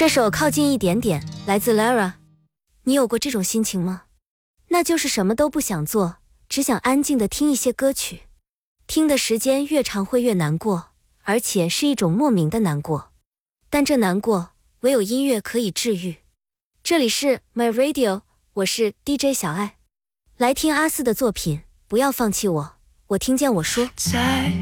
这首靠近一点点，来自 Lara。你有过这种心情吗？那就是什么都不想做，只想安静地听一些歌曲。听的时间越长会越难过，而且是一种莫名的难过。但这难过，唯有音乐可以治愈。这里是 My Radio， 我是 DJ 小爱。来听阿四的作品，不要放弃我，我听见我说。 在